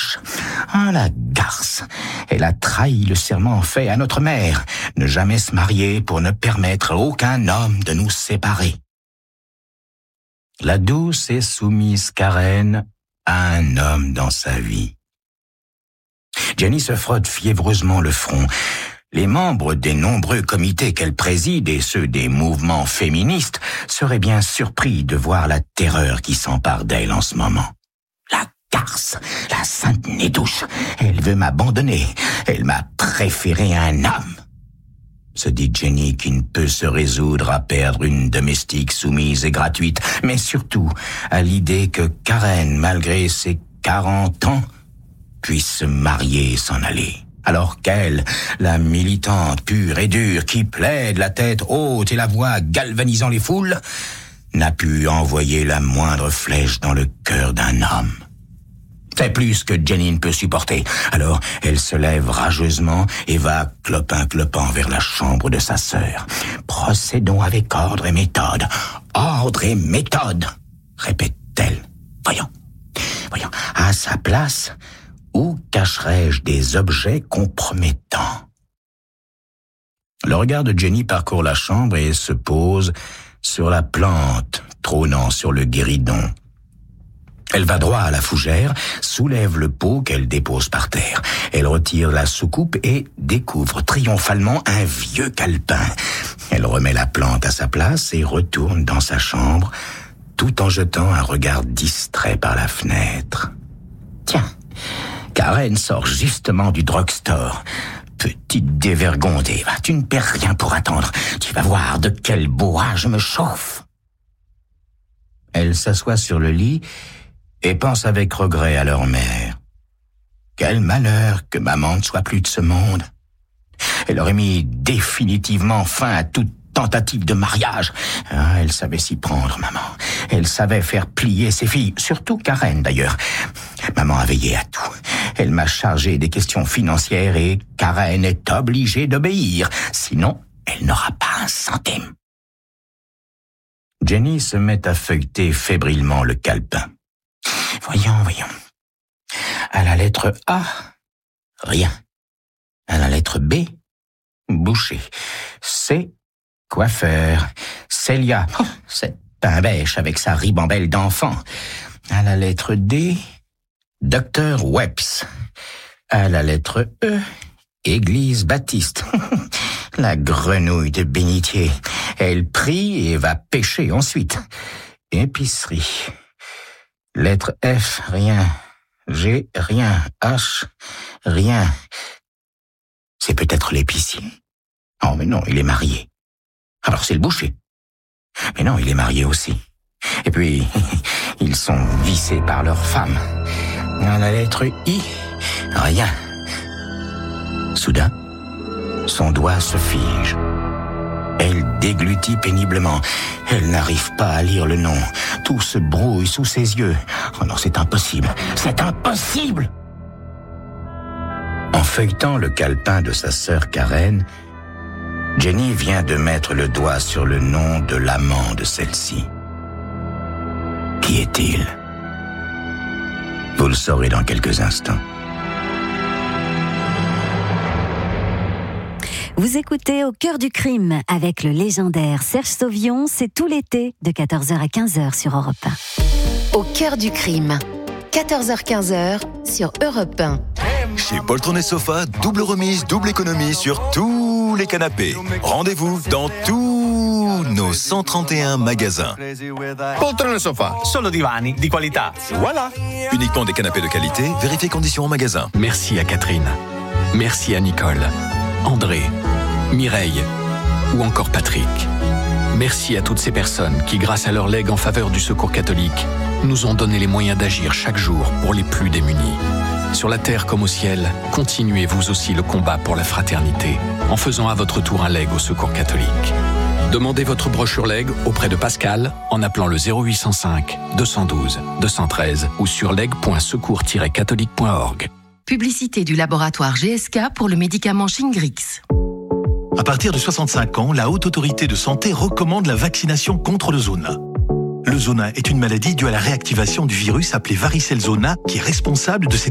lâche. Ah, la garce. Elle a trahi le serment fait à notre mère, ne jamais se marier pour ne permettre à aucun homme de nous séparer. La douce et soumise Karen a un homme dans sa vie. Jenny se frotte fiévreusement le front. Les membres des nombreux comités qu'elle préside et ceux des mouvements féministes seraient bien surpris de voir la terreur qui s'empare d'elle en ce moment. La garce, la sainte Nédouche, elle veut m'abandonner. Elle m'a préféré à un homme. Se dit Jenny qui ne peut se résoudre à perdre une domestique soumise et gratuite, mais surtout à l'idée que Karen, malgré ses 40 ans, puisse se marier et s'en aller. Alors qu'elle, la militante pure et dure qui plaide la tête haute et la voix galvanisant les foules, n'a pu envoyer la moindre flèche dans le cœur d'un homme. C'est plus que Jenny ne peut supporter. Alors, elle se lève rageusement et va clopin-clopant vers la chambre de sa sœur. Procédons avec ordre et méthode. Ordre et méthode, répète-t-elle. Voyons, à sa place, où cacherais-je des objets compromettants? Le regard de Jenny parcourt la chambre et se pose sur la plante trônant sur le guéridon. Elle va droit à la fougère, soulève le pot qu'elle dépose par terre. Elle retire la soucoupe et découvre triomphalement un vieux calepin. Elle remet la plante à sa place et retourne dans sa chambre, tout en jetant un regard distrait par la fenêtre. Tiens, Karen sort justement du drugstore. Petite dévergondée, tu ne perds rien pour attendre. Tu vas voir de quel bois je me chauffe. Elle s'assoit sur le lit et pense avec regret à leur mère. Quel malheur que maman ne soit plus de ce monde. Elle aurait mis définitivement fin à toute tentative de mariage. Ah, elle savait s'y prendre, maman. Elle savait faire plier ses filles, surtout Karen d'ailleurs. Maman a veillé à tout. Elle m'a chargé des questions financières et Karen est obligée d'obéir. Sinon, elle n'aura pas un centime. Jenny se met à feuilleter fébrilement le calepin. Voyons. À la lettre A, rien. À la lettre B, boucher. C, coiffeur. Célia, cette pain-bêche avec sa ribambelle d'enfant. À la lettre D, docteur Weps. À la lettre E, église baptiste. La grenouille de bénitier. Elle prie et va pêcher ensuite. Épicerie. Lettre F, rien. G, rien. H, rien. C'est peut-être l'épicier. Oh, mais non, il est marié. Alors c'est le boucher. Mais non, il est marié aussi. Et puis, ils sont vissés par leur femme. À la lettre I, rien. Soudain, son doigt se fige. Elle déglutit péniblement. Elle n'arrive pas à lire le nom. Tout se brouille sous ses yeux. Oh non, c'est impossible. C'est impossible! En feuilletant le calepin de sa sœur Karen, Jenny vient de mettre le doigt sur le nom de l'amant de celle-ci. Qui est-il? Vous le saurez dans quelques instants. Vous écoutez Au cœur du crime avec le légendaire Serge Sauvion, c'est tout l'été de 14h à 15h sur Europe 1. Au cœur du crime, 14h-15h sur Europe 1. Chez Poltron & Sofa, double remise, double économie sur tous les canapés. Rendez-vous dans tous nos 131 magasins. Poltron & Sofa, Solo divani di qualità. voilà. Uniquement des canapés de qualité, vérifiez conditions en magasin. Merci à Catherine. Merci à Nicole, André, Mireille ou encore Patrick. Merci à toutes ces personnes qui, grâce à leur legs en faveur du Secours catholique, nous ont donné les moyens d'agir chaque jour pour les plus démunis. Sur la terre comme au ciel, continuez vous aussi le combat pour la fraternité en faisant à votre tour un leg au Secours catholique. Demandez votre brochure leg auprès de Pascal en appelant le 0805 212 213 ou sur leg.secours-catholique.org. Publicité du laboratoire GSK pour le médicament Shingrix. À partir de 65 ans, la Haute Autorité de Santé recommande la vaccination contre le zona. Le zona est une maladie due à la réactivation du virus appelé varicelle zona qui est responsable de ces